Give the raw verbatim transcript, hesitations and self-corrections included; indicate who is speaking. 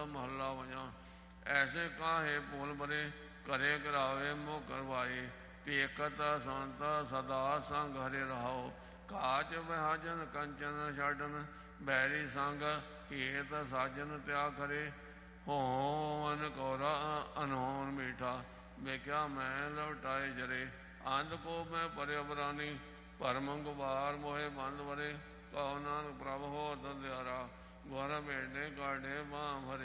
Speaker 1: महला वजा। ऐसे काहे बोल बरे करे करावे मोह करवाए। पेखत संत सदा संग हरे रहाओ। काच विहाजन कंचन छाडन बैरी संग खेत साजन त्याग करे। होवन कौरा अनहोन मीठा मेख्या मैं लवटाए जरे। अंध को मैं पर्यवरानी परम गुबार मोहे बंद वरे। कहो नानक प्रभ हो दंद्यारा गुर मेढ़े काढ़े बाँ भरे।